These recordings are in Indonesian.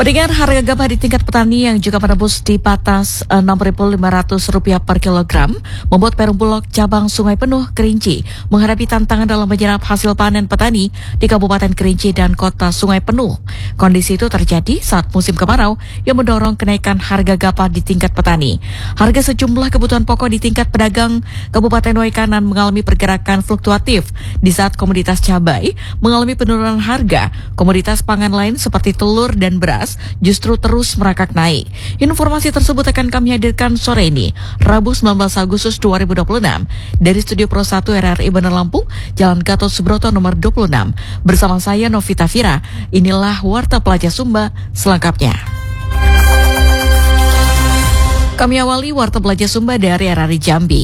Pendengar, harga gabah di tingkat petani yang juga menembus di batas Rp6.500 per kilogram membuat Perum Bulog cabang Sungai Penuh Kerinci menghadapi tantangan dalam menyerap hasil panen petani di Kabupaten Kerinci dan Kota Sungai Penuh. Kondisi itu terjadi saat musim kemarau yang mendorong kenaikan harga gabah di tingkat petani. Harga sejumlah kebutuhan pokok di tingkat pedagang Kabupaten Waikanan mengalami pergerakan fluktuatif di saat komoditas cabai mengalami penurunan harga. Komoditas pangan lain seperti telur dan beras justru terus merangkak naik. Informasi tersebut akan kami hadirkan sore ini, Rabu 19 Agustus 2026, dari Studio Pro 1 RRI Bandar Lampung, Jalan Gatot Subroto nomor 26. Bersama saya Novita Fira, inilah Warta Pelaja Sumba selengkapnya. Kami awali Warta Pelaja Sumba dari RRI Jambi.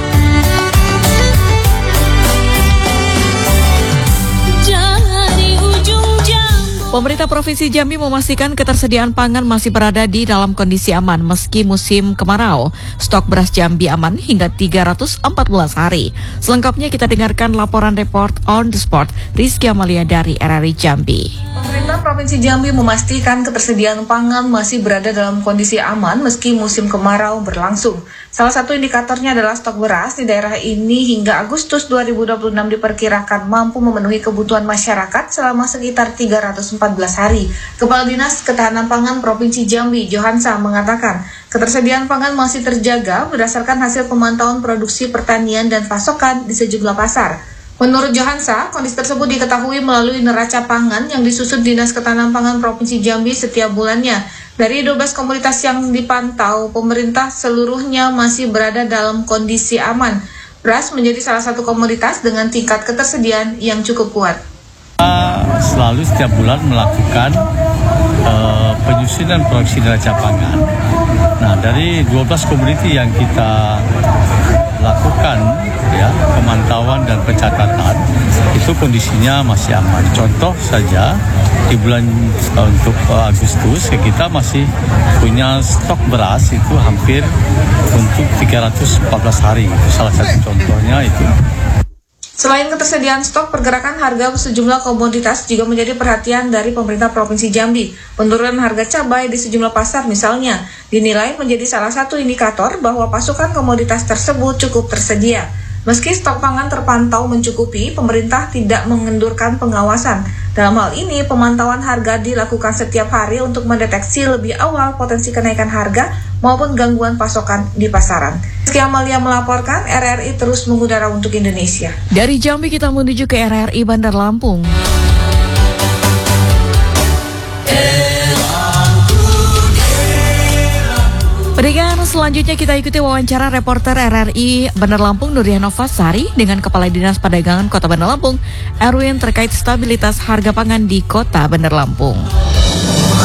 Pemerintah Provinsi Jambi memastikan ketersediaan pangan masih berada di dalam kondisi aman meski musim kemarau. Stok beras Jambi aman hingga 314 hari. Selengkapnya kita dengarkan laporan report on the spot Rizky Amalia dari RRI Jambi. Pemerintah Provinsi Jambi memastikan ketersediaan pangan masih berada dalam kondisi aman meski musim kemarau berlangsung. Salah satu indikatornya adalah stok beras di daerah ini hingga Agustus 2026 diperkirakan mampu memenuhi kebutuhan masyarakat selama sekitar 314 hari. Kepala Dinas Ketahanan Pangan Provinsi Jambi, Johansa, mengatakan ketersediaan pangan masih terjaga berdasarkan hasil pemantauan produksi pertanian dan pasokan di sejumlah pasar. Menurut Johansa, kondisi tersebut diketahui melalui neraca pangan yang disusun Dinas Ketahanan Pangan Provinsi Jambi setiap bulannya. Dari 12 komoditas yang dipantau, pemerintah seluruhnya masih berada dalam kondisi aman. Beras menjadi salah satu komoditas dengan tingkat ketersediaan yang cukup kuat. Selalu setiap bulan melakukan penyusunan produksi neraca pangan. Nah, dari 12 komoditi yang kita lakukan ya pemantauan dan pencatatan itu kondisinya masih aman. Contoh saja di bulan untuk Agustus kita masih punya stok beras itu hampir untuk 314 hari. Itu salah satu contohnya itu. Selain ketersediaan stok, pergerakan harga sejumlah komoditas juga menjadi perhatian dari pemerintah Provinsi Jambi. Penurunan harga cabai di sejumlah pasar misalnya dinilai menjadi salah satu indikator bahwa pasokan komoditas tersebut cukup tersedia. Meski stok pangan terpantau mencukupi, pemerintah tidak mengendurkan pengawasan. Dalam hal ini, pemantauan harga dilakukan setiap hari untuk mendeteksi lebih awal potensi kenaikan harga maupun gangguan pasokan di pasaran. Rizky Amalia melaporkan, RRI terus mengudara untuk Indonesia. Dari Jambi kita menuju ke RRI Bandar Lampung. Pendengar, selanjutnya kita ikuti wawancara reporter RRI Bandar Lampung Nuryanova Sari dengan Kepala Dinas Perdagangan Kota Bandar Lampung, Erwin, terkait stabilitas harga pangan di Kota Bandar Lampung.